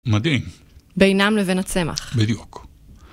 מדהים. בינם לבין הצמח. בדיוק.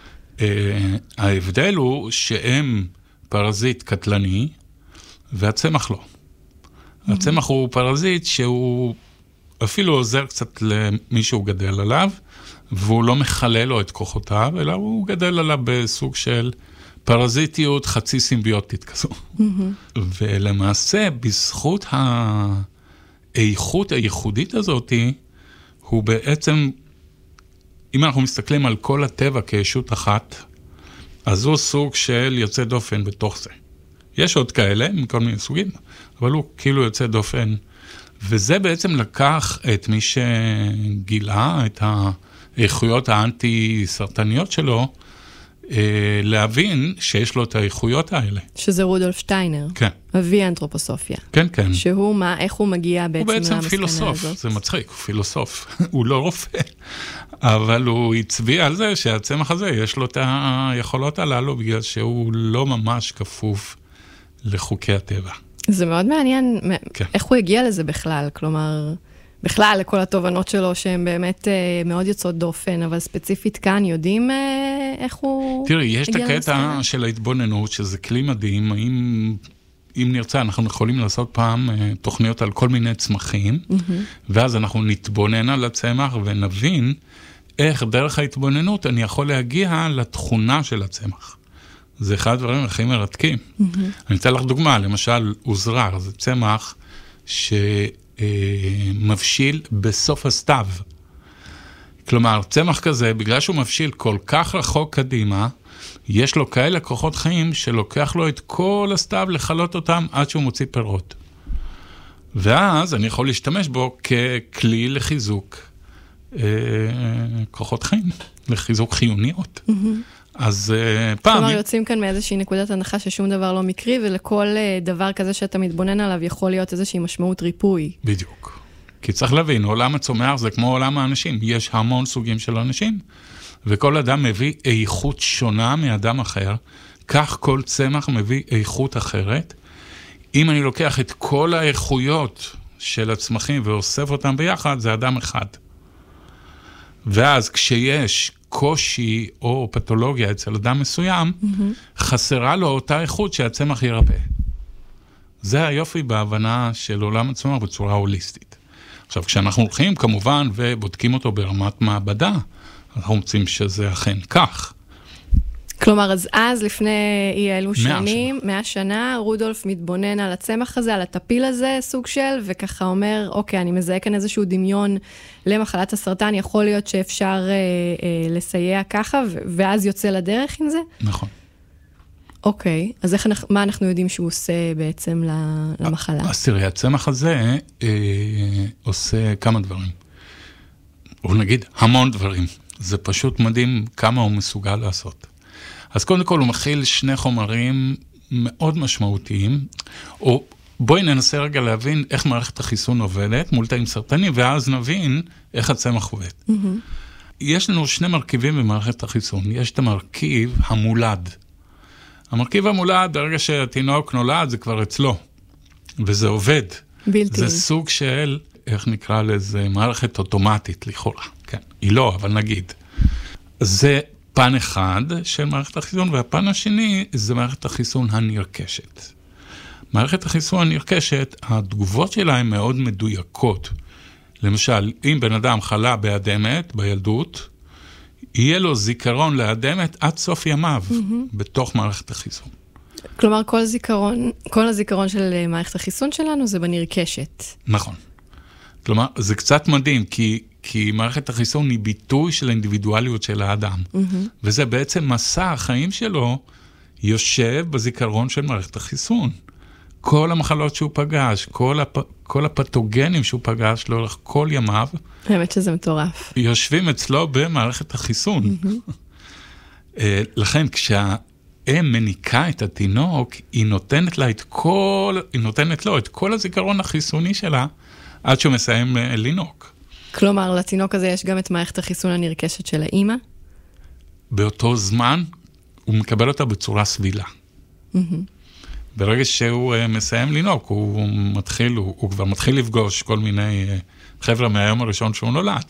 ההבדל הוא שהם פרזיט קטלני, והצמח לא. הצמח הוא פרזיט שהוא אפילו עוזר קצת למי שהוא גדל עליו, והוא לא מחלל לו את כוחותיו, אלא הוא גדל עליו בסוג של פרזיטיות חצי סימביוטית כזו. ולמעשה, בזכות האיכות הייחודית הזאת, הוא בעצם, אם אנחנו מסתכלים על כל הטבע כישות אחת, אז הוא סוג של יוצא דופן בתוך זה. יש עוד כאלה, מכל מיני סוגים, אבל הוא כאילו יוצא דופן, וזה בעצם לקח את מי שגילה את האיכויות האנטי-סרטניות שלו, להבין שיש לו את האיכויות האלה. שזה רודולף שטיינר. כן. אבי האנתרופוסופיה. כן, כן. שהוא מה, איך הוא מגיע בעצם למסקנה הזאת? הוא בעצם פילוסוף, זה מצחיק, הוא פילוסוף. הוא לא רופא, אבל הוא הצביע על זה שהצמח הזה יש לו את היכולות הללו, בגלל שהוא לא ממש כפוף לחוקי הטבע. זה מאוד מעניין, כן. איך הוא הגיע לזה בכלל, כלומר, בכלל לכל התובנות שלו שהן באמת מאוד יוצאות דופן, אבל ספציפית כאן יודעים איך הוא תראי, יש את הגיע הקטע למסקנה? של ההתבוננות, שזה כלי מדהים, אם נרצה, אנחנו יכולים לעשות פעם תוכניות על כל מיני צמחים, ואז אנחנו נתבונן על הצמח ונבין איך דרך ההתבוננות אני יכול להגיע לתכונה של הצמח. זה אחד הדברים הכי מרתקים. אני אתן לך דוגמה, למשל, עוזרר, זה צמח שמבשיל בסוף הסתיו. כלומר, צמח כזה, בגלל שהוא מבשיל כל כך רחוק קדימה, יש לו כאלה כוחות חיים שלוקח לו את כל הסתיו לחלות אותם עד שהוא מוציא פירות. ואז אני יכול להשתמש בו ככלי לחיזוק כוחות חיים, לחיזוק חיוניות. אז פעם... כלומר, יוצאים כאן מאיזושהי נקודת הנחה ששום דבר לא מקרי, ולכל דבר כזה שאתה מתבונן עליו יכול להיות איזושהי משמעות ריפוי. בדיוק. כי צריך להבין, עולם הצומח זה כמו עולם האנשים. יש המון סוגים של אנשים, וכל אדם מביא איכות שונה מאדם אחר, כך כל צמח מביא איכות אחרת. אם אני לוקח את כל האיכויות של הצמחים ואוסף אותם ביחד, זה אדם אחד. ואז כשיש קושי או פתולוגיה אצל אדם מסוים, חסרה לו אותה איכות שהצמח ירפא. זה היופי בהבנה של עולם הצומח בצורה הוליסטית. עכשיו, כשאנחנו הולכים כמובן ובודקים אותו ברמת מעבדה, אנחנו מוצאים שזה אכן כך. כלומר, אז לפני אי אלו שנים, 100 שנה, רודולף מתבונן על הצמח הזה, על הטפיל הזה, סוג של, וככה אומר, אוקיי, אני מזהה כאן איזשהו דמיון למחלת הסרטן, יכול להיות שאפשר לסייע ככה, ואז יוצא לדרך עם זה? נכון. אוקיי, אז מה אנחנו יודעים שהוא עושה בעצם למחלה? אז תראי, הצמח הזה עושה כמה דברים. או נגיד המון דברים. זה פשוט מדהים כמה הוא מסוגל לעשות. אז קודם כל הוא מכיל שני חומרים מאוד משמעותיים, או בואי ננסה רגע להבין איך מערכת החיסון עובדת מול תאים סרטנים, ואז נבין איך הצמח עובד. יש לנו שני מרכיבים במערכת החיסון. יש את המרכיב המולד. המרכיב המולד, ברגע שהתינוק נולד, זה כבר אצלו, וזה עובד. בלתי. זה סוג של, איך נקרא לזה, מערכת אוטומטית לכאורה. כן, היא לא, אבל נגיד. זה פן אחד של מערכת החיסון, והפן השני זה מערכת החיסון הנרכשת. מערכת החיסון הנרכשת, התגובות שלה הן מאוד מדויקות. למשל, אם בן אדם חלה באדמת, בילדות, יהיה לו זיכרון לאדמת עד סוף ימיו, בתוך מערכת החיסון. כלומר, כל הזיכרון של מערכת החיסון שלנו זה בנרכשת. נכון. כלומר, זה קצת מדהים, כי מערכת החיסון היא ביטוי של האינדיבידואליות של האדם. וזה בעצם מסע החיים שלו יושב בזיכרון של מערכת החיסון. כל המחלות שהוא פגש, כל הפתוגנים שהוא פגש לאורך כל ימיו, האמת שזה מטורף. יושבים אצלו במערכת החיסון. לכן כשהאם מניקה את התינוק, היא נותנת לו את כל הזיכרון החיסוני שלה, עד שהוא מסיים לינוק. כלומר, לתינוק הזה יש גם את מערכת החיסון הנרכשת של האמא? באותו זמן, הוא מקבל אותה בצורה סבילה. ברגע שהוא מסיים לינוק, הוא כבר מתחיל לפגוש כל מיני חבר'ה מהיום הראשון שהוא נולד.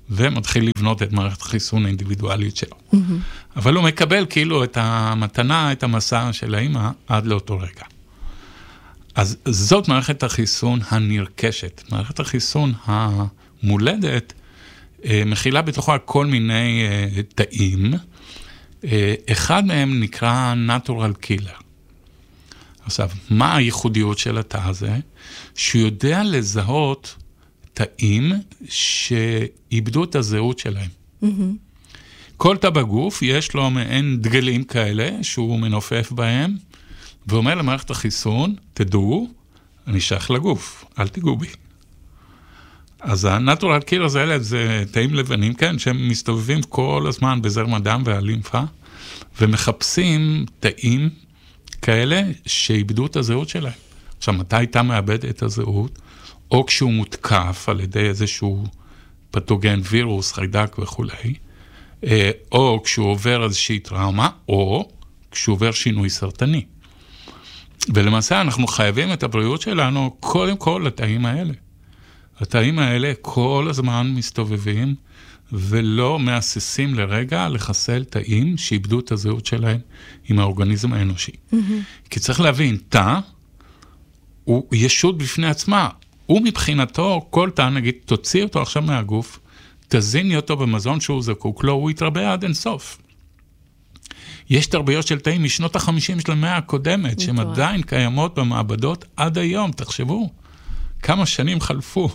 ומתחיל לבנות את מערכת החיסון האינדיבידואלית שלו. אבל הוא מקבל כאילו את המתנה, את המסע של האמא, עד לאותו רגע. אז זאת מערכת החיסון הנרכשת. מערכת החיסון המולדת מכילה בתוכה כל מיני תאים. אחד מהם נקרא Natural Killer. עכשיו, מה הייחודיות של התא הזה? שהוא יודע לזהות תאים שאיבדו את הזהות שלהם. כל תא בגוף יש לו מעין דגלים כאלה שהוא מנופף בהם, ואומר למערכת החיסון, תדעו, אני שייך לגוף, אל תיגעו בי. אז הנטורל קילר זה תאים לבנים, כן, שהם מסתובבים כל הזמן בזרם הדם והלימפה, ומחפשים תאים כאלה שאיבדו את הזהות שלהם. עכשיו, מתי הייתה מאבד את הזהות? או כשהוא מותקף על ידי איזשהו פתוגן, וירוס, חיידק וכו', או כשהוא עובר איזושהי טראומה, או כשהוא עובר שינוי סרטני. ולמעשה אנחנו חייבים את הבריאות שלנו קודם כל לתאים האלה. התאים האלה כל הזמן מסתובבים ולא מאססים לרגע לחסל תאים שאיבדו את הזהות שלהם עם האורגניזם האנושי. כי צריך להבין, תא הוא ישות בפני עצמה. הוא מבחינתו, כל תא, נגיד, תוציא אותו עכשיו מהגוף, תזיני אותו במזון שהוא זקוק לו, הוא יתרבה עד אינסוף. יש תרביות של תאים משנות ה-50 של המאה הקודמת, שהן עדיין קיימות במעבדות עד היום, תחשבו, כמה שנים חלפו.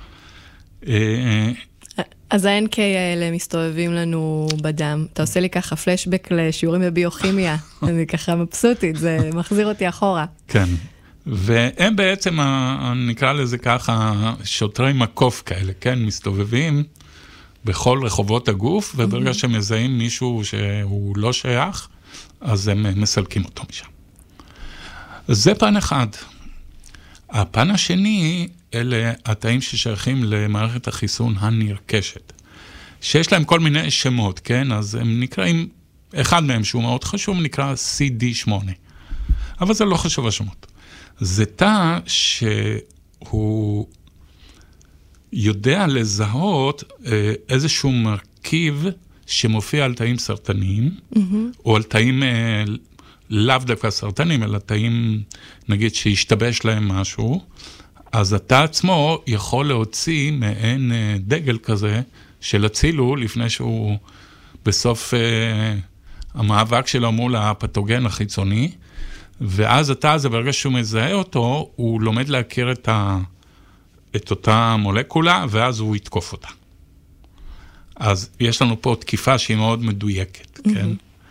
אז ה-NK האלה מסתובבים לנו בדם. אתה עושה לי ככה פלשבק לשיעורים בביוכימיה. אני ככה מבסוטית, זה מחזיר אותי אחורה. כן. והם בעצם, נקרא לזה ככה, שוטרי מקוף כאלה, כן? מסתובבים בכל רחובות הגוף, וברגע שמזהים מישהו שהוא לא שייך, אז הם מסלקים אותו משם. זה פן אחד. הפן השני, אלה התאים ששייכים למערכת החיסון הנרכשת, שיש להם כל מיני שמות, כן? אז הם נקראים, אחד מהם שהוא מאוד חשוב, נקרא CD8. אבל זה לא חשוב השמות. זה תא שהוא יודע לזהות איזשהו מרכיב שמופיע על תאים סרטניים, או על תאים לאו דווקא סרטניים, אלא תאים, נגיד, שהשתבש להם משהו, אז התא עצמו יכול להוציא מעין דגל כזה של הצילו, לפני שהוא בסוף המאבק שלו מול הפתוגן החיצוני, ואז התא הזה, ברגע שהוא מזהה אותו, הוא לומד להכיר את אותה מולקולה, ואז הוא יתקוף אותה. אז יש לנו פה תקיפה שהיא מאוד מדויקת, כן?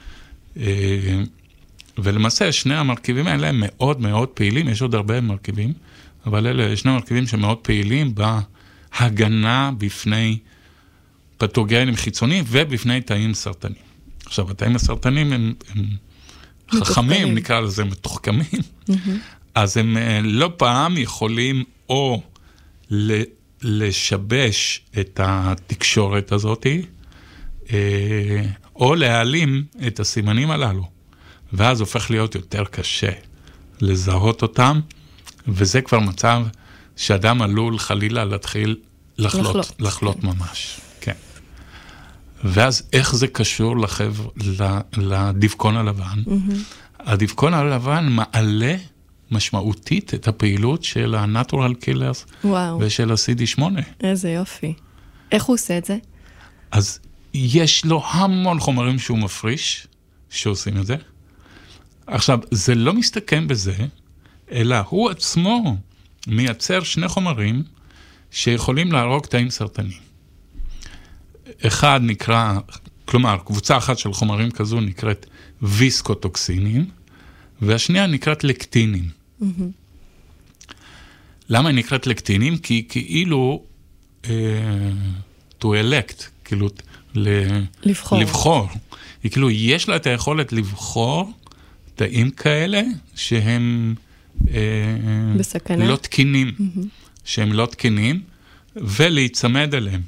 ולמעשה, שני המרכיבים האלה הם מאוד מאוד פעילים, יש עוד הרבה מרכיבים, אבל אלה שני מרכיבים שמאוד פעילים בהגנה בפני פתוגנים חיצוניים ובפני תאים סרטניים. עכשיו, התאים הסרטניים הם חכמים, נקרא לזה מתוחכמים, אז הם לא פעם יכולים או לשבש את התקשורת הזאת, או להעלים את הסימנים הללו, ואז הופך להיות יותר קשה לזהות אותם, וזה כבר מצב שאדם עלול חלילה להתחיל לחלות ממש. כן. ואז איך זה קשור לדבקון הלבן? הדבקון הלבן מעלה משמעותית את הפעילות של ה-Natural Killers ושל ה-CD8. איזה יופי. איך הוא עושה את זה? אז יש לו המון חומרים שהוא מפריש, שעושים את זה. עכשיו, זה לא מסתכם בזה, אלא הוא עצמו מייצר שני חומרים שיכולים להרוג תאים סרטניים. אחד נקרא, כלומר, קבוצה אחת של חומרים כזו נקראת ויסקוטוקסינים, והשנייה נקראת לקטינים. למה היא נקראת לקטינים? כי כאילו, to elect, כאילו, לבחור. היא כאילו, יש לה את היכולת לבחור תאים כאלה שהם בסכנה. לא תקינים, שהם לא תקינים, ולהיצמד אליהם.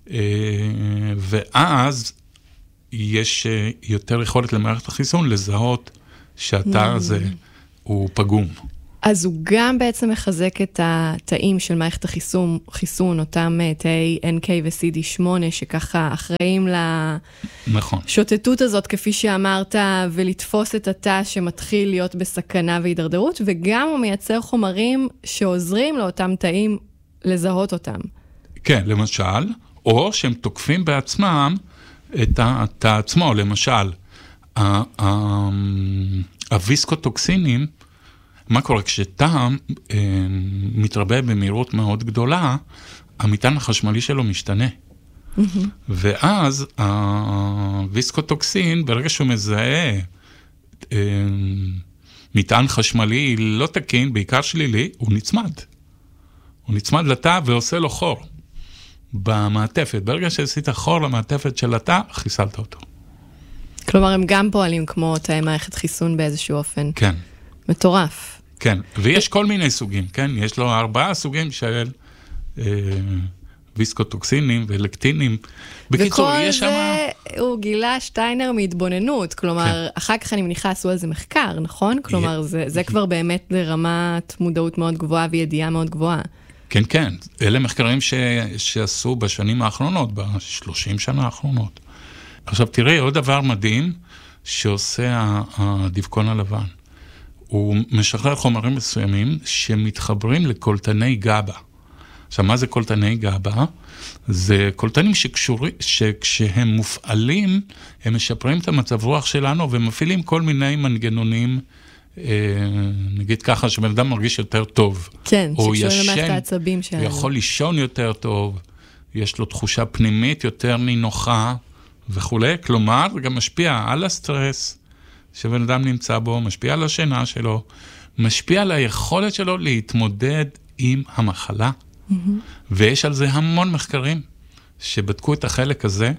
ואז יש יותר יכולת למערכת החיסון לזהות שהתא הזה הוא פגום. אז הוא גם בעצם מחזק את התאים של מערכת החיסון, אותם תאי NK ו-CD8, שככה אחראים לשוטטות הזאת, כפי שאמרת, ולתפוס את התא שמתחיל להיות בסכנה והידרדרות, וגם הוא מייצר חומרים שעוזרים לאותם תאים לזהות אותם. כן, למשל, או שהם תוקפים בעצמם את התא עצמו, למשל, הוויסקוטוקסינים, מה קורה? כשתא מתרבה במהירות מאוד גדולה, המטען החשמלי שלו משתנה. ואז הוויסקוטוקסין, ברגע שהוא מזהה מטען חשמלי לא תקין, בעיקר שלילי, הוא נצמד. הוא נצמד לתא ועושה לו חור במעטפת. ברגע שעשית חור למעטפת של התא, חיסלת אותו. כלומר, הם גם פועלים כמו תאי מערכת חיסון באיזשהו אופן. כן. מטורף. כן, ויש כל מיני סוגים, כן? יש לו 4 סוגים של ויסקוטוקסינים ולקטינים. בקיצור, יש שם... וכל זה הוא גילה שטיינר מהתבוננות, כלומר, אחר כך אני מניחה עשו על זה מחקר, נכון? כלומר, זה כבר באמת לרמת מודעות מאוד גבוהה וידיעה מאוד גבוהה. כן, כן. אלה מחקרים שעשו בשנים האחרונות, ב-30 שנה האחרונות. עכשיו, תראה, עוד דבר מדהים שעושה הדבקון הלבן. הוא משחרר חומרים מסוימים שמתחברים לקולטני גאבה. עכשיו, מה זה קולטני גאבה? זה קולטנים שכשהם מופעלים, הם משפרים את המצב רוח שלנו ומפעילים כל מיני מנגנונים, נגיד ככה, שבן אדם מרגיש יותר טוב. כן, שקשורים למערכת העצבים שלנו. הוא יכול לישון יותר טוב, יש לו תחושה פנימית יותר נינוחה וכו'. כלומר, זה גם משפיע על הסטרס שבן אדם נמצא בו, משפיע על השינה שלו, משפיע על היכולת שלו להתמודד עם המחלה. ויש על זה המון מחקרים שבדקו את החלק הזה.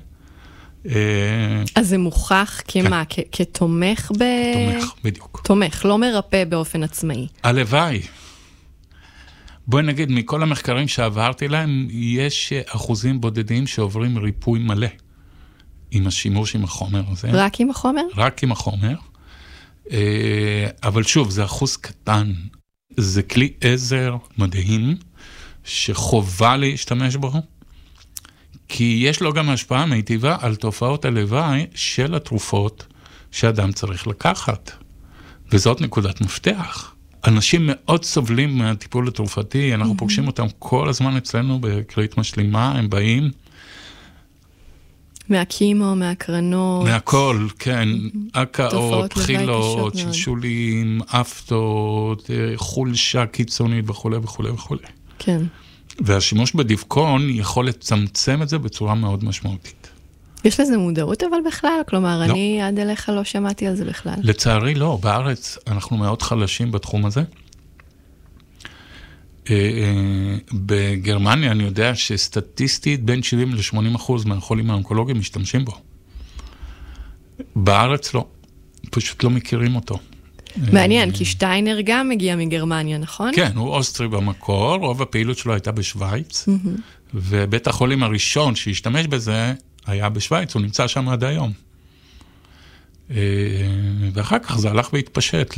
אז זה מוכח כמה? כתומך תומך, בדיוק. תומך, לא מרפא באופן עצמאי. הלוואי. בואי נגיד, מכל המחקרים שעברתי להם, יש אחוזים בודדים שעוברים ריפוי מלא. עם השימוש עם החומר הזה. רק עם החומר? רק עם החומר. אבל שוב, זה אחוז קטן. זה כלי עזר מדהים, שחובה להשתמש בו, כי יש לו גם השפעה מיטיבה על תופעות הלוואי של התרופות שאדם צריך לקחת. וזאת נקודת מפתח. אנשים מאוד סובלים מהטיפול התרופתי, אנחנו פוגשים אותם כל הזמן אצלנו בקרית משלימה, הם באים, מהקימו, מהקרנות. מהכל, כן. הקאות, בחילות, שלשולים, אפתות, חולשה קיצונית וכו' וכו' וכו'. כן. והשימוש בדבקון יכול לצמצם את זה בצורה מאוד משמעותית. יש לזה מודעות אבל בכלל? כלומר, לא. אני עד אליך לא שמעתי על זה בכלל. לצערי לא. בארץ אנחנו מאוד חלשים בתחום הזה. בגרמניה אני יודע שסטטיסטית בין 70-80% מהחולים האונקולוגיים משתמשים בו. בארץ לא. פשוט לא מכירים אותו. מעניין, כי שטיינר גם מגיע מגרמניה, נכון? כן, הוא אוסטרי במקור, רוב הפעילות שלו הייתה בשוויץ, ובית החולים הראשון שהשתמש בזה היה בשוויץ, הוא נמצא שם עד היום. ואחר כך זה הלך והתפשט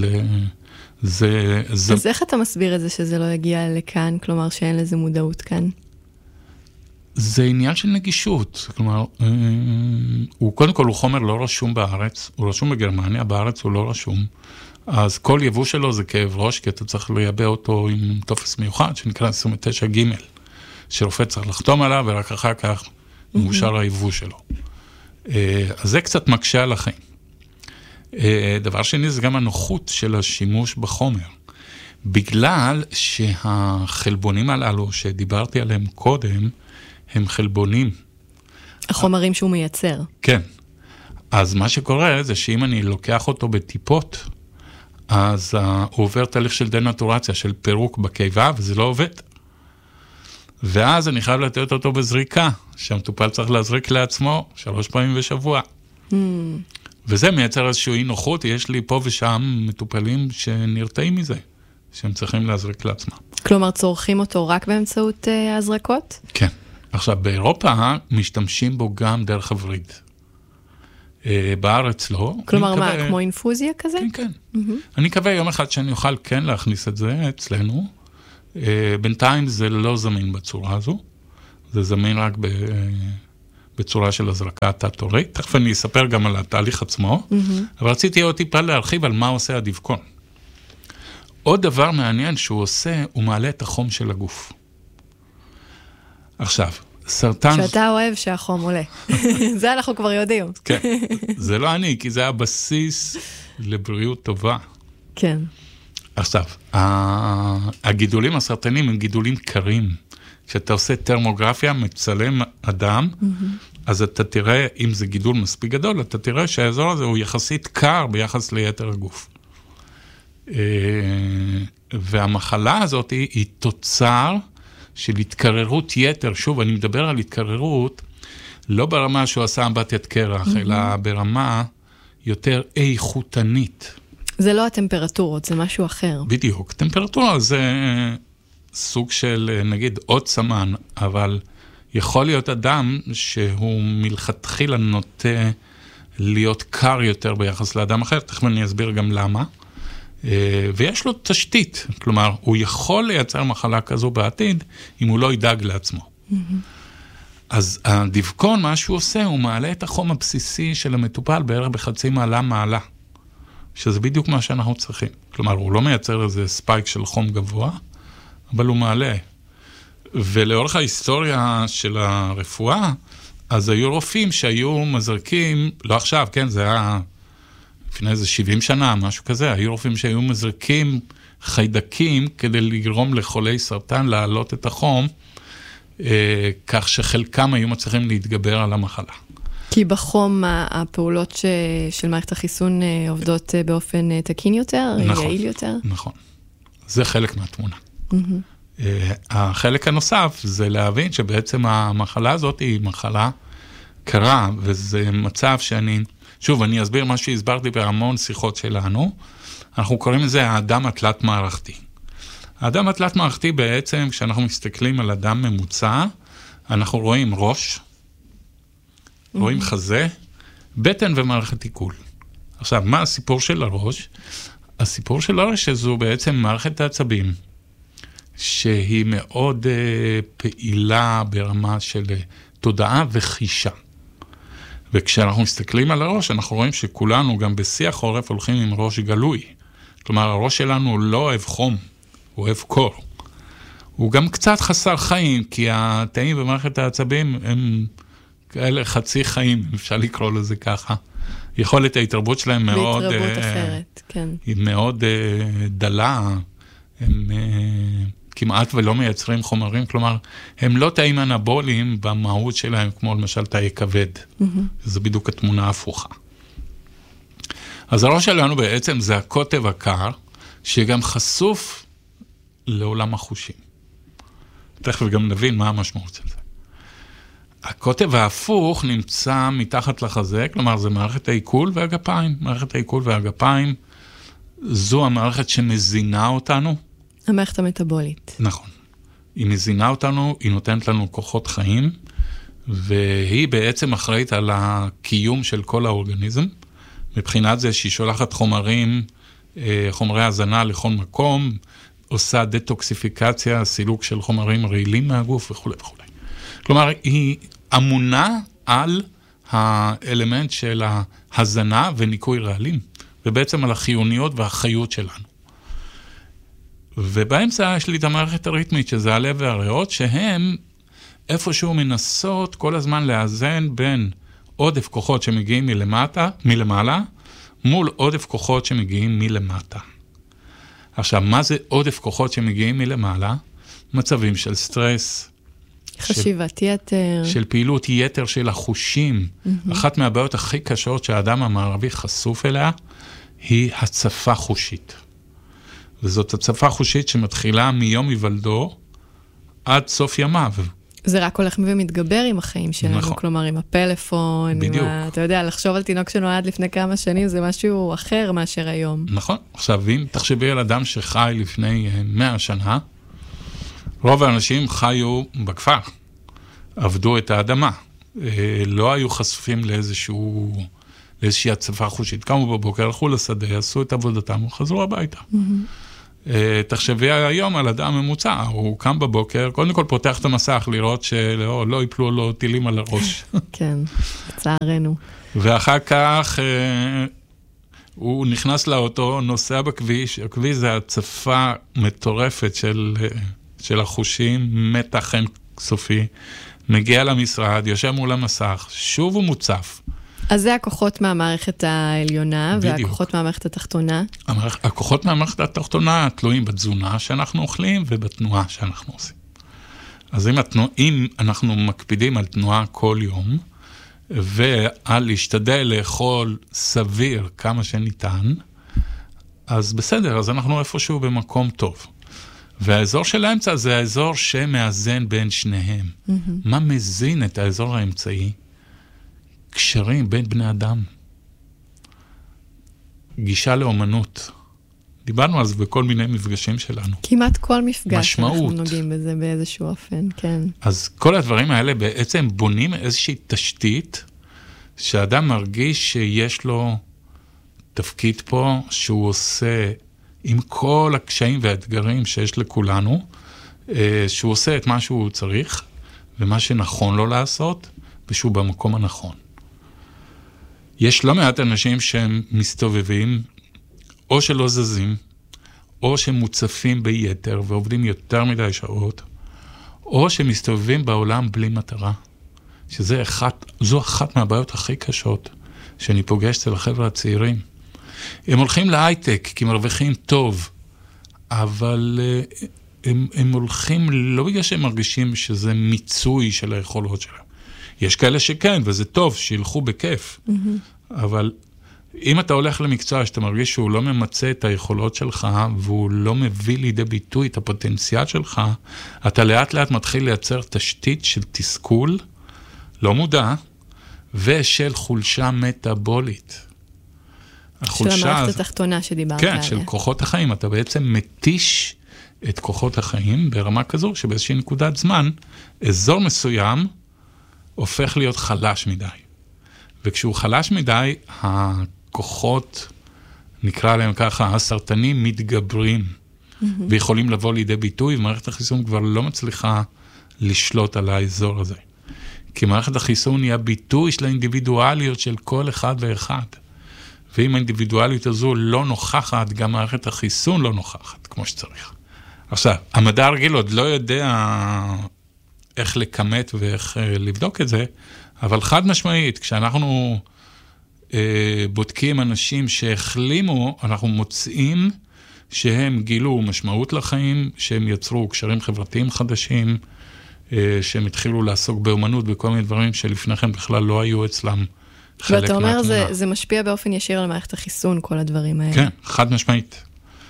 אז איך אתה מסביר את זה שזה לא יגיע לכאן, כלומר שאין לזה מודעות כאן? זה עניין של נגישות, כלומר, קודם כל הוא חומר לא רשום בארץ, הוא רשום בגרמניה, בארץ הוא לא רשום, אז כל יבוא שלו זה כאב ראש, כי אתה צריך לייבא אותו עם טופס מיוחד, שנקרא 29 ג' שרופא צריך לחתום עליו, ורק אחר כך מאושר היבוא שלו. אז זה קצת מקשה על החיים. דבר שני זה גם הנוחות של השימוש בחומר. בגלל שהחלבונים הללו שדיברתי עליהם קודם, הם חלבונים. החומרים שהוא מייצר. כן. אז מה שקורה זה שאם אני לוקח אותו בטיפות, אז הוא עובר תהליך של דנטורציה, של פירוק בקיבה, וזה לא עובד. ואז אני חייב לתת אותו בזריקה, שהמטופל צריך להזריק לעצמו 3 פעמים בשבוע. וזה מייצר איזשהו אי נוחות, יש לי פה ושם מטופלים שנרתעים מזה, שהם צריכים להזריק לעצמם. כלומר, צורכים אותו רק באמצעות הזרקות? כן. עכשיו, באירופה משתמשים בו גם דרך הווריד. בארץ לא. כלומר מה, כמו אינפוזיה כזה? כן, כן. אני מקווה יום אחד שאני אוכל כן להכניס את זה אצלנו. בינתיים זה לא זמין בצורה הזו. זה זמין רק בצורה של הזרקה תת-עורית. תכף אני אספר גם על התהליך עצמו. אבל רציתי עוד טיפה להרחיב על מה עושה הדבקון. עוד דבר מעניין שהוא עושה, הוא מעלה את החום של הגוף. עכשיו, סרטן... שאתה אוהב שהחום עולה. זה אנחנו כבר יודעים. כן, זה לא אני, כי זה הבסיס לבריאות טובה. כן. עכשיו, הגידולים הסרטנים הם גידולים קרים. כשאתה עושה טרמוגרפיה, מצלם אדם, אז אתה תראה, אם זה גידול מספיק גדול, אתה תראה שהאזור הזה הוא יחסית קר ביחס ליתר הגוף. והמחלה הזאת היא תוצר של התקררות יתר. שוב, אני מדבר על התקררות, לא ברמה שהוא עשה אמבטיית קרח, אלא ברמה יותר איכותנית. זה לא הטמפרטורות, זה משהו אחר. בדיוק. טמפרטורה זה סוג של, נגיד, עוד סמן, אבל יכול להיות אדם שהוא מלכתחילה נוטה להיות קר יותר ביחס לאדם אחר. תכף אני אסביר גם למה. ויש לו תשתית, כלומר, הוא יכול לייצר מחלה כזו בעתיד, אם הוא לא ידאג לעצמו. אז הדבקון, מה שהוא עושה, הוא מעלה את החום הבסיסי של המטופל בערך בחצי מעלה, שזה בדיוק מה שאנחנו צריכים. כלומר, הוא לא מייצר איזה ספייק של חום גבוה, אבל הוא מעלה. ולאורך ההיסטוריה של הרפואה, אז היו רופאים שהיו מזרקים, לא עכשיו, כן, זה היה לפני איזה 70 שנה, משהו כזה, היו רופאים שהיו מזרקים חיידקים כדי לגרום לחולי סרטן להעלות את החום, כך שחלקם היו מצליחים להתגבר על המחלה. כי בחום הפעולות של מערכת החיסון עובדות באופן תקין יותר, נכון, יעיל יותר? נכון, זה חלק מהתמונה. החלק הנוסף זה להבין שבעצם המחלה הזאת היא מחלה קרה, וזה מצב שוב, אני אסביר מה שהסברתי בהמון שיחות שלנו, אנחנו קוראים לזה האדם התלת-מערכתי. האדם התלת-מערכתי בעצם, כשאנחנו מסתכלים על אדם ממוצע, אנחנו רואים ראש, רואים חזה, בטן ומערכת עיכול. עכשיו, מה הסיפור של הראש? הסיפור של הראש זו בעצם מערכת העצבים, שהיא מאוד פעילה ברמה של תודעה וחישה. וכשאנחנו מסתכלים על הראש, אנחנו רואים שכולנו גם בשיח חורף הולכים עם ראש גלוי. כלומר, הראש שלנו לא אוהב חום, הוא אוהב קור. הוא גם קצת חסר חיים, כי התאים במערכת העצבים הם כאלה חצי חיים, אפשר לקרוא לזה ככה. יכולת ההתרבות שלהם מאוד... בהתרבות אחרת, כן. היא מאוד דלה, הם כמעט ולא מייצרים חומרים, כלומר, הם לא תאים אנבוליים במהות שלהם, כמו למשל תאי כבד. זה בדיוק התמונה ההפוכה. אז הראש שלנו בעצם זה הקוטב הקר, שגם חשוף לעולם החושים. תכף גם נבין מה המשמעות של זה. הקוטב ההפוך נמצא מתחת לחזה, כלומר זה מערכת העיכול והגפיים. מערכת העיכול והגפיים זו המערכת שמזינה אותנו. המערכת המטאבולית. נכון. היא מזינה אותנו, היא נותנת לנו כוחות חיים, והיא בעצם אחראית על הקיום של כל האורגניזם. מבחינת זה שהיא שולחת חומרי הזנה לכל מקום, עושה דטוקסיפיקציה, סילוק של חומרים רעילים מהגוף וכו' וכו'. כלומר, היא אמונה על האלמנט של ההזנה וניקוי רעלים, ובעצם על החיוניות והחיות שלנו. ובאמצע יש לי את המערכת הריתמית, שזה הלב והריאות, שהן איפשהו מנסות כל הזמן לאזן בין עודף כוחות שמגיעים מלמעלה, מול עודף כוחות שמגיעים מלמטה. עכשיו, מה זה עודף כוחות שמגיעים מלמעלה? מצבים של סטרס, חשיבת יתר. של פעילות יתר של החושים. אחת מהבעיות הכי קשות שהאדם המערבי חשוף אליה, היא הצפה חושית. וזאת הצפה חושית שמתחילה מיום היוולדו עד סוף ימיו. זה רק הולך ומתגבר עם החיים שלנו, נכון. כלומר עם הפלאפון, בדיוק. אתה יודע, לחשוב על תינוק שנועד לפני כמה שנים, זה משהו אחר מאשר היום. נכון. עכשיו, אם תחשבי על אדם שחי לפני 100 שנה, רוב האנשים חיו בכפר, עבדו את האדמה, לא היו חשופים לאיזשהו לאיזושהי הצפה חושית. קמו בבוקר, הלכו לשדה, עשו את עבודתם, וחזרו הביתה. תחשבי היום על אדם ממוצע, הוא קם בבוקר, קודם כל פותח את המסך לראות שלא ייפלו לו טילים על הראש. כן, לצערנו. ואחר כך הוא נכנס לאוטו, נוסע בכביש, הכביש זה הצפה מטורפת של החושים, מתח אין סופי, מגיע למשרד, יושב מול המסך, שוב הוא מוצף. אז זה הכוחות מהמערכת העליונה, בדיוק. והכוחות מהמערכת התחתונה? הכוחות מהמערכת התחתונה תלויים בתזונה שאנחנו אוכלים ובתנועה שאנחנו עושים. אז אם אנחנו מקפידים על תנועה כל יום, ועל להשתדל לאכול סביר כמה שניתן, אז בסדר, אז אנחנו איפשהו במקום טוב. והאזור של האמצע זה האזור שמאזן בין שניהם. מה מזין את האזור האמצעי? קשרים בין בני אדם. גישה לאומנות. דיברנו על זה בכל מיני מפגשים שלנו. כמעט כל מפגש משמעות. אנחנו נוגעים בזה באיזשהו אופן, כן. אז כל הדברים האלה בעצם בונים איזושהי תשתית, שאדם מרגיש שיש לו תפקיד פה, שהוא עושה עם כל הקשיים והאתגרים שיש לכולנו, שהוא עושה את מה שהוא צריך, ומה שנכון לו לעשות, ושהוא במקום הנכון. יש לא מעט אנשים שהם מסתובבים, או שלא זזים, או שמוצפים ביתר, ועובדים יותר מדי שעות, או שמסתובבים בעולם בלי מטרה. זו אחת מהבעיות הכי קשות שאני פוגש אצל החבר'ה הצעירים. הם הולכים להייטק כי מרוויחים טוב, אבל הם הולכים לא בגלל שהם מרגישים שזה מיצוי של היכולות שלהם. יש כאלה שכן, וזה טוב, שילכו בכיף. אבל אם אתה הולך למקצוע שאתה מרגיש שהוא לא ממצא את היכולות שלך, והוא לא מביא לידי ביטוי את הפוטנציאל שלך, אתה לאט לאט מתחיל לייצר תשתית של תסכול, לא מודע, ושל חולשה מטאבולית. של המערכת התחתונה שדיברת עליה. כן, של כוחות החיים. אתה בעצם מתיש את כוחות החיים ברמה כזו, שבאיזושהי נקודת זמן, אזור מסוים הופך להיות חלש מדי. וכשהוא חלש מדי, הכוחות, נקרא להם ככה, הסרטנים מתגברים, ויכולים לבוא לידי ביטוי, ומערכת החיסון כבר לא מצליחה לשלוט על האזור הזה. כי מערכת החיסון היא הביטוי של האינדיבידואליות של כל אחד ואחד. ואם האינדיבידואליות הזו לא נוכחת, גם מערכת החיסון לא נוכחת, כמו שצריך. עכשיו, המדע הרגיל עוד לא יודע איך לקמת ואיך לבדוק את זה, אבל חד משמעית, כשאנחנו בודקים אנשים שהחלימו, אנחנו מוצאים שהם גילו משמעות לחיים, שהם יצרו קשרים חברתיים חדשים, שהם התחילו לעסוק באומנות בכל מיני דברים שלפני כן בכלל לא היו אצלם חלק ואתה מהתמונה. אומר, זה משפיע באופן ישיר על מערכת החיסון, כל הדברים האלה. כן, חד משמעית.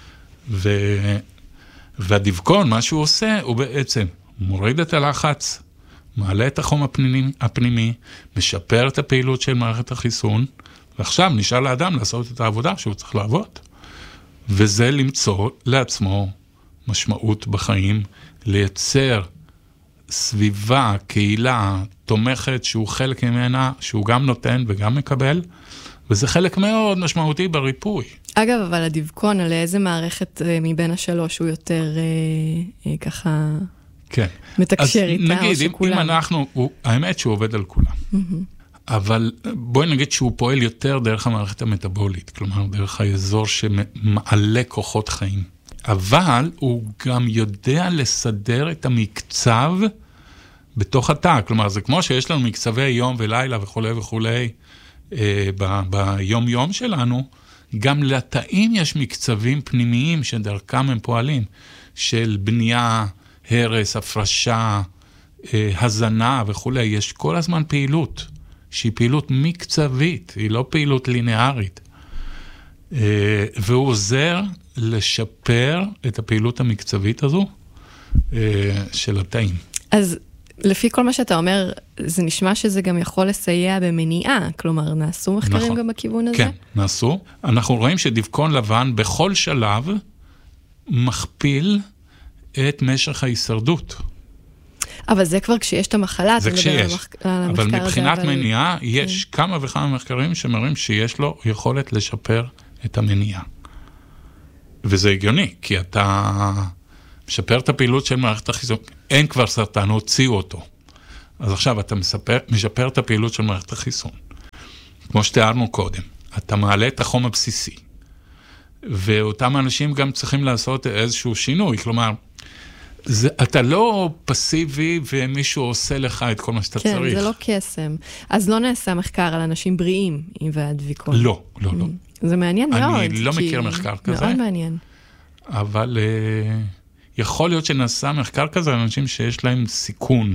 והדבקון, מה שהוא עושה, הוא בעצם מוריד את הלחץ, מעלה את החום הפנימי, משפר את הפעילות של מערכת החיסון, ועכשיו נשאר לאדם לעשות את העבודה שהוא צריך לעבוד. וזה למצוא לעצמו משמעות בחיים, לייצר סביבה, קהילה, תומכת, שהוא חלק ממנה, שהוא גם נותן וגם מקבל, וזה חלק מאוד משמעותי בריפוי. אגב, אבל הדבקון, על איזה מערכת מבין השלוש הוא יותר ככה כן. מתקשר איתה, נגיד, או שכולם? אם אנחנו, האמת שהוא עובד על כולם. אבל בואי נגיד שהוא פועל יותר דרך המערכת המטאבולית, כלומר דרך האזור שמעלה כוחות חיים. אבל הוא גם יודע לסדר את המקצב בתוך התא. כלומר, זה כמו שיש לנו מקצבי יום ולילה וכו' וכו' ביום-יום שלנו, גם לתאים יש מקצבים פנימיים שדרכם הם פועלים, של בנייה, הרס, הפרשה, הזנה וכו'. יש כל הזמן פעילות, שהיא פעילות מקצבית, היא לא פעילות לינארית. והוא עוזר לשפר את הפעילות המקצבית הזו של התאים. אז לפי כל מה שאתה אומר, זה נשמע שזה גם יכול לסייע במניעה, כלומר, נעשו מחקרים נכון. גם בכיוון הזה? כן, נעשו. אנחנו רואים שדבקון לבן בכל שלב מכפיל את משך ההישרדות. אבל זה כבר כשיש את המחלה, זה כשיש. אבל מבחינת מניעה, יש כמה וכמה מחקרים שמראים שיש לו יכולת לשפר את המניעה. וזה הגיוני, כי אתה משפר את הפעילות של מערכת החיסון, אין כבר סרטן, הוציאו אותו. אז עכשיו אתה משפר את הפעילות של מערכת החיסון. כמו שתיארנו קודם, אתה מעלה את החום הבסיסי, ואותם אנשים גם צריכים לעשות איזשהו שינוי, כלומר, אתה לא פסיבי ומישהו עושה לך את כל מה שאתה צריך. כן, זה לא קסם. אז לא נעשה מחקר על אנשים בריאים והדביקות. לא. זה מעניין מאוד. אני לא מכיר מחקר כזה. מאוד מעניין. אבל יכול להיות שנעשה מחקר כזה על אנשים שיש להם סיכון.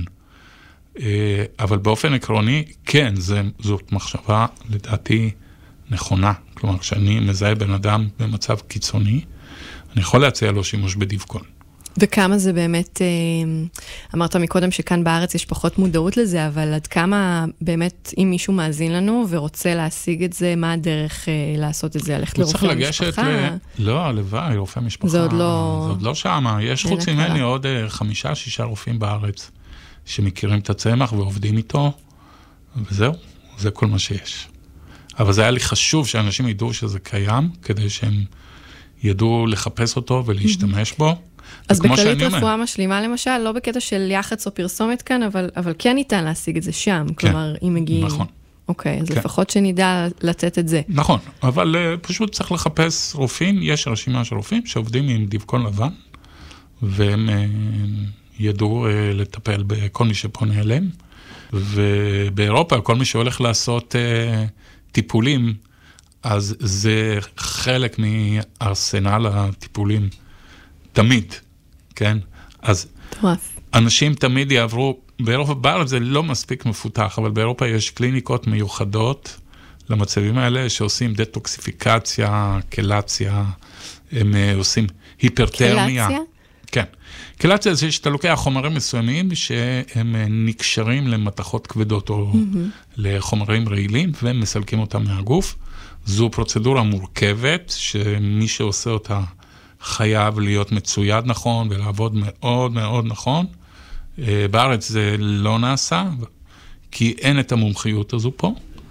אבל באופן עקרוני, כן, זאת מחשבה לדעתי נכונה. כלומר, כשאני מזהה בן אדם במצב קיצוני, אני יכול להציע לו שימוש בדבקון. וכמה זה באמת, אמרת מקודם שכאן בארץ יש פחות מודעות לזה, אבל עד כמה באמת, אם מישהו מאזין לנו ורוצה להשיג את זה, מה הדרך לעשות את זה? ללכת לרופא המשפחה? לא, הלוואי, רופא משפחה. זה עוד לא שמה. יש חוץ ממני עוד 5-6 רופאים בארץ שמכירים את הצמח ועובדים איתו, וזהו, זה כל מה שיש. אבל זה היה לי חשוב שאנשים ידעו שזה קיים, כדי שהם ידעו לחפש אותו ולהשתמש בו. אז בכללית רפואה משלימה למשל, לא בקטע של יחץ או פרסומת כאן, אבל כן ניתן להשיג את זה שם, כלומר, אם מגיעים. נכון. אוקיי, אז לפחות שנדע לתת את זה. נכון, אבל פשוט צריך לחפש רופאים, יש רשימה של רופאים שעובדים עם דבקון לבן, והם ידעו לטפל בכל מי שפונה אליהם, ובאירופה, כל מי שהולך לעשות טיפולים, אז זה חלק מארסנל הטיפולים, תמיד, כן? אז אנשים תמיד יעברו, באירופה, בארץ זה לא מספיק מפותח, אבל באירופה יש קליניקות מיוחדות למצבים האלה, שעושים דטוקסיפיקציה, קלציה, הם עושים היפרתרמיה. קלציה? כן. קלציה זה שאתה לוקח חומרים מסוימים, שהם נקשרים למתכות כבדות, או לחומרים רעילים, והם מסלקים אותם מהגוף. זו פרוצדורה מורכבת, שמי שעושה אותה, חייב להיות מצויד נכון, ולעבוד מאוד מאוד נכון. בארץ זה לא נעשה, כי אין את המומחיות הזו פה.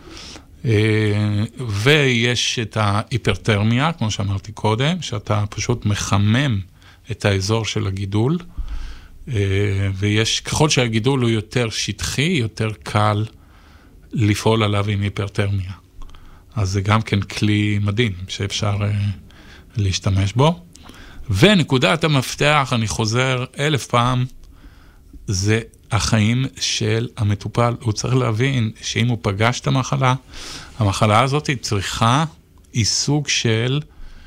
ויש את ההיפרתרמיה, כמו שאמרתי קודם, שאתה פשוט מחמם את האזור של הגידול, ויש, ככל שהגידול הוא יותר שטחי, יותר קל לפעול עליו עם היפרתרמיה. אז זה גם כן כלי מדהים שאפשר להשתמש בו. ונקודת המפתח, אני חוזר 1000 פעם, זה החיים של המטופל. הוא צריך להבין שאם הוא פגש את המחלה, המחלה הזאת היא סוג של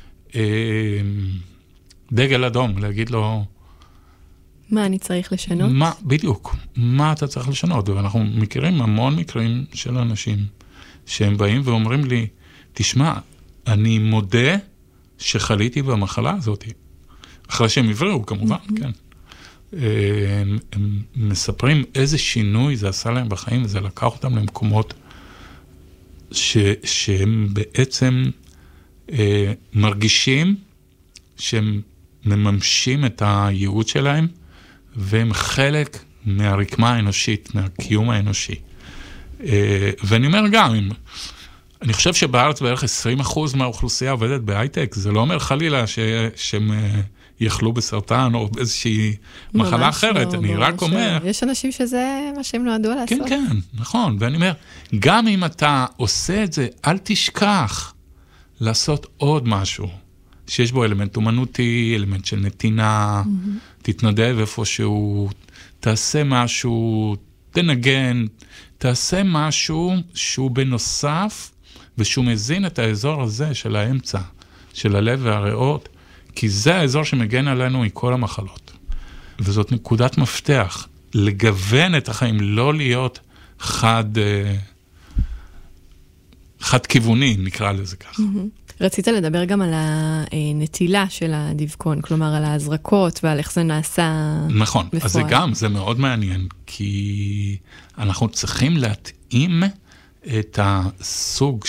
דגל אדום, להגיד לו... מה אני צריך לשנות? בדיוק, מה אתה צריך לשנות? ואנחנו מכירים המון מקרים של אנשים שהם באים ואומרים לי, תשמע, אני מודה שחליתי במחלה הזאת. אחרי שהם עברו, כמובן, כן. הם מספרים איזה שינוי זה עשה להם בחיים, וזה לקח אותם למקומות שהם בעצם מרגישים שהם מממשים את הייעוד שלהם, והם חלק מהרקמה האנושית, מהקיום האנושי. ואני אומר גם, אני חושב שבארץ בערך 20% מהאוכלוסייה עובדת בהייטק, זה לא אומר חלילה שהם יחלו בסרטן או באיזושהי מחלה אחרת, אני רק אומר... יש אנשים שזה מה שהם נועדו לעשות. כן, כן, נכון, ואני אומר, גם אם אתה עושה את זה, אל תשכח לעשות עוד משהו, שיש בו אלמנט אומנותי, אלמנט של נתינה, תתנדב איפשהו, תעשה משהו, תנגן, תעשה משהו שהוא בנוסף, ושהוא מזין את האזור הזה של האמצע, של הלב והריאות, כי זה האזור שמגן עלינו מכל המחלות. וזאת נקודת מפתח, לגוון את החיים, לא להיות חד כיווני, נקרא לזה ככה. רצית לדבר גם על הנטילה של הדבקון, כלומר על ההזרקות ועל איך זה נעשה נכון, בפועל. אז זה מאוד מעניין, כי אנחנו צריכים להתאים את הסוג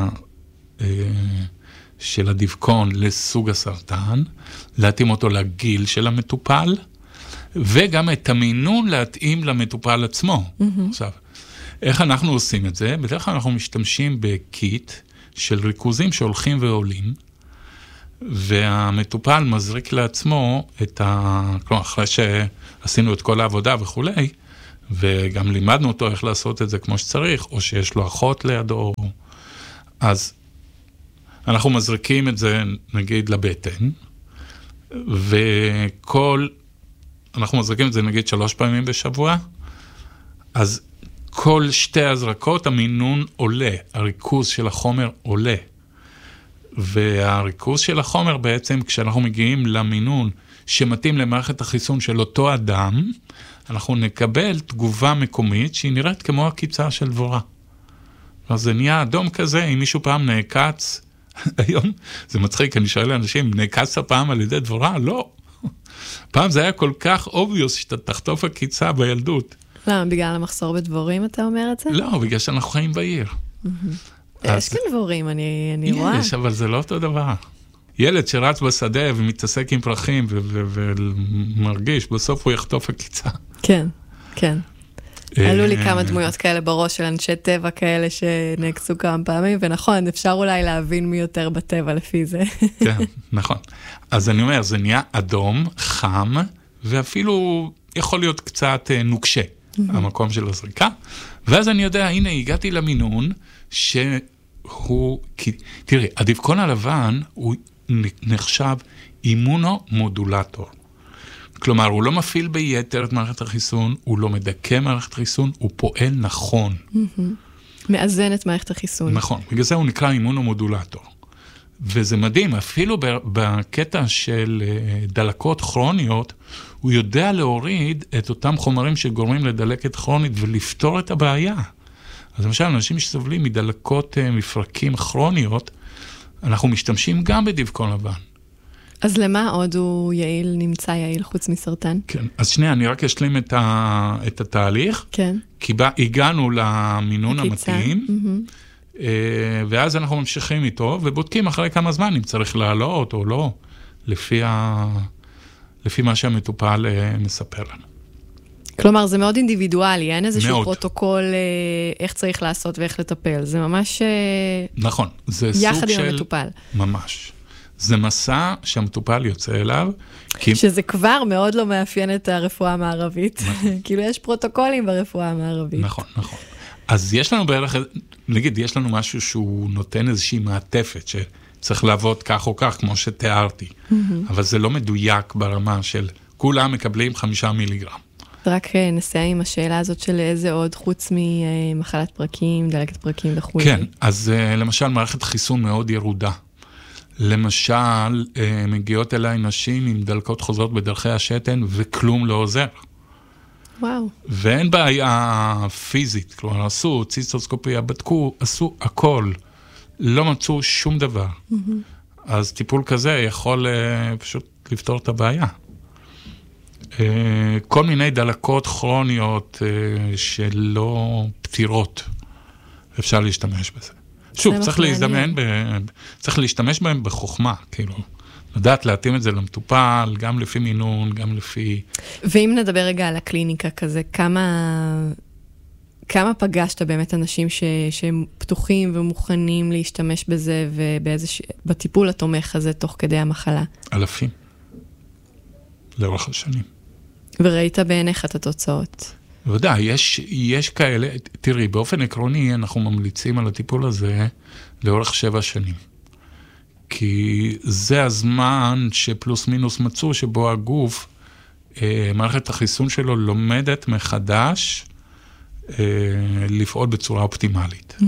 של הדבקון לסוג הסרטן, להתאים אותו לגיל של המטופל, וגם את המינון להתאים למטופל עצמו. עכשיו, איך אנחנו עושים את זה? בדרך כלל אנחנו משתמשים בקיט של ריכוזים שהולכים ועולים, והמטופל מזריק לעצמו כלומר, אחרי שעשינו את כל העבודה וכולי, וגם לימדנו אותו איך לעשות את זה כמו שצריך, או שיש לו אחות לידו, אז אנחנו מזריקים את זה, נגיד, לבטן, אנחנו מזריקים את זה, נגיד, 3 פעמים בשבוע, אז כל 2 הזרקות, המינון עולה, הריכוז של החומר עולה. והריכוז של החומר בעצם, כשאנחנו מגיעים למינון שמתאים למערכת החיסון של אותו אדם, אנחנו נקבל תגובה מקומית שהיא נראית כמו הקיצה של דבורה. אז זה נהיה אדום כזה, אם מישהו פעם נעקץ, היום זה מצחיק, אני שואל לאנשים, נעקצת פעם על ידי דבורה? לא. פעם זה היה כל כך obvious שאתה תחטוף הקיצה בילדות. למה, בגלל המחסור בדבורים אתה אומר את זה? לא, בגלל שאנחנו חיים בעיר. יש כאן דבורים, אני רואה. יש, אבל זה לא אותו דבר. ילד שרץ בשדה ומתעסק עם פרחים ומרגיש, בסוף הוא יחטוף הקיצה. כן, כן. עלו לי כמה דמויות כאלה בראש של אנשי טבע כאלה שנעקצו כמה פעמים, ונכון, אפשר אולי להבין מי יותר בטבע לפי זה. כן, נכון. אז אני אומר, זה נהיה אדום, חם, ואפילו יכול להיות קצת נוקשה, המקום של הזריקה. ואז אני יודע, הנה, הגעתי למינון שהוא, תראי, הדבקון הלבן הוא נחשב אימונומודולטור. כלומר, הוא לא מפעיל ביתר את מערכת החיסון, הוא לא מדכא מערכת החיסון, הוא פועל נכון. מאזן את מערכת החיסון. נכון, בגלל זה הוא נקרא אימונומודולטור. וזה מדהים, אפילו בקטע של דלקות כרוניות, הוא יודע להוריד את אותם חומרים שגורמים לדלקת כרונית ולפתור את הבעיה. אז למשל, אנשים שסובלים מדלקות מפרקים כרוניות, אנחנו משתמשים גם בדבקון לבן. אז למה עוד הוא יעיל, נמצא יעיל חוץ מסרטן? כן, אז שנייה, אני רק אשלים את התהליך. כן. כי הגענו למינון המתאים, ואז אנחנו ממשיכים איתו, ובודקים אחרי כמה זמן, אם צריך לעלות או לא, לפי מה שהמטופל מספר לנו. כלומר, זה מאוד אינדיבידואלי, אין איזשהו פרוטוקול איך צריך לעשות ואיך לטפל, זה ממש נכון, זה סוג יחד של... עם המטופל. ממש. זה מסע שהמטופל יוצא אליו. שזה כבר מאוד לא מאפיין את הרפואה המערבית. כאילו יש פרוטוקולים ברפואה המערבית. נכון, נכון. אז יש לנו בערך, נגיד, יש לנו משהו שהוא נותן איזושהי מעטפת, שצריך לעבוד כך או כך, כמו שתיארתי. אבל זה לא מדויק ברמה של, כולם מקבלים 5 מיליגרם. רק נסיים עם השאלה הזאת של איזה עוד, חוץ ממחלת פרקים, דלקת פרקים וכו'. כן, אז למשל מערכת חיסון מאוד ירודה. למשל, מגיעות אליי נשים עם דלקות חוזרות בדרכי השתן, וכלום לא עוזר. וואו. ואין בעיה פיזית, כלומר, עשו ציסטוסקופיה, בדקו, עשו הכל, לא מצאו שום דבר. אז טיפול כזה יכול פשוט לפתור את הבעיה. כל מיני דלקות כרוניות שלא פתירות, אפשר להשתמש בזה. שוב, צריך להשתמש בהם בחוכמה, כאילו, לדעת להתאים את זה למטופל, גם לפי מינון, גם לפי... ואם נדבר רגע על הקליניקה כזה, כמה פגשת באמת אנשים שהם פתוחים ומוכנים להשתמש בזה, ובטיפול התומך הזה תוך כדי המחלה? אלפים. לאורך השנים. וראית בעיניך את התוצאות? ודאי, יש כאלה, תראי, באופן עקרוני אנחנו ממליצים על הטיפול הזה לאורך 7 שנים. כי זה הזמן שפלוס מינוס מצאו שבו הגוף, מערכת החיסון שלו לומדת מחדש לפעול בצורה אופטימלית.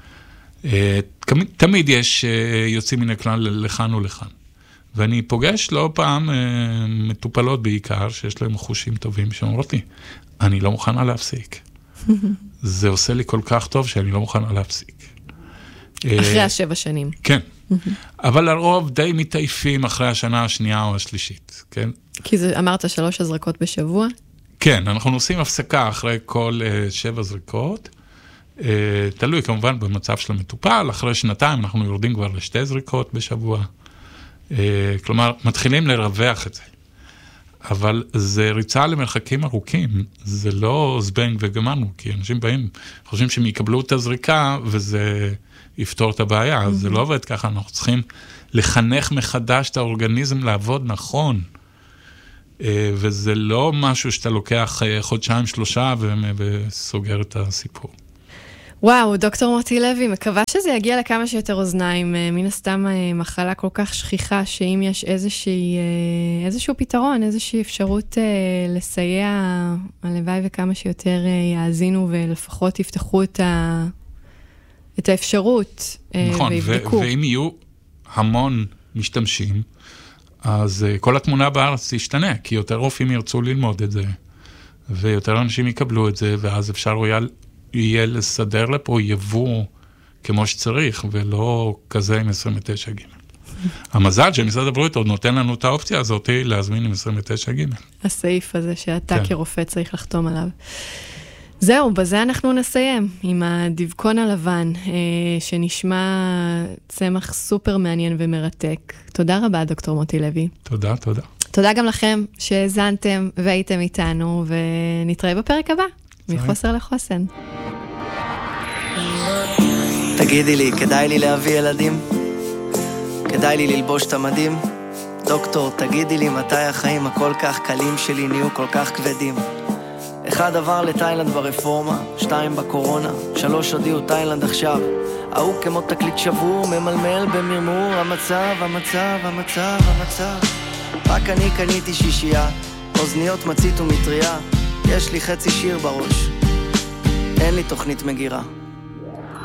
תמיד יש יוצאים מן הכלל לכאן ולכאן. ואני פוגש לא פעם מטופלות בעיקר, שיש להם חושים טובים, שאומרות לי, אני לא מוכנה להפסיק. זה עושה לי כל כך טוב שאני לא מוכנה להפסיק. אחרי 7 שנים. כן. אבל הרוב די מתעייפים אחרי השנה השנייה או השלישית, כן? כי אמרת 3 הזרקות בשבוע? כן, אנחנו עושים הפסקה אחרי כל 7 זריקות. תלוי כמובן במצב של המטופל, אחרי 2 אנחנו יורדים כבר ל2 זריקות בשבוע. כלומר, מתחילים לרווח את זה. אבל זה ריצה למרחקים ארוכים, זה לא זבנג וגמרנו, כי אנשים באים, חושבים שהם יקבלו את הזריקה, וזה יפתור את הבעיה, זה לא עובד ככה, אנחנו צריכים לחנך מחדש את האורגניזם לעבוד נכון, וזה לא משהו שאתה לוקח חודשיים, 3 וסוגר את הסיפור. וואו, דוקטור מוטי לוי, מקווה שזה יגיע לכמה שיותר אוזניים, מן הסתם מחלה כל כך שכיחה, שאם יש איזשהו פתרון, איזושהי אפשרות לסייע, הלוואי וכמה שיותר יאזינו ולפחות יפתחו את האפשרות נכון, ויבדקו. ואם יהיו המון משתמשים, אז כל התמונה בארץ תשתנה, כי יותר רופאים ירצו ללמוד את זה, ויותר אנשים יקבלו את זה, ואז אפשר יהיה לסדר לפה יבוא כמו שצריך, ולא כזה עם 29 ג'. המזל שמשרד הבריאות עוד נותן לנו את האופציה הזאת להזמין עם 29 ג'. הסעיף הזה שאתה כרופא צריך לחתום עליו. זהו, בזה אנחנו נסיים עם הדבקון הלבן, שנשמע צמח סופר מעניין ומרתק. תודה רבה, דוקטור מוטי לוי. תודה, תודה. תודה גם לכם שהזנתם והייתם איתנו, ונתראה בפרק הבא, מחוסר לחוסן. תגידי לי, כדאי לי להביא ילדים? כדאי לי ללבוש את המדים? דוקטור, תגידי לי מתי החיים הכל כך קלים שלי נהיו כל כך כבדים? 1 עבר לתאילנד ברפורמה, 2 בקורונה, 3 הודיעו תאילנד עכשיו. ההוא כמו תקליט שבור, ממלמל במרמור, המצב. רק אני קניתי 6, אוזניות מצית ומטריה, יש לי חצי שיר בראש, אין לי תוכנית מגירה.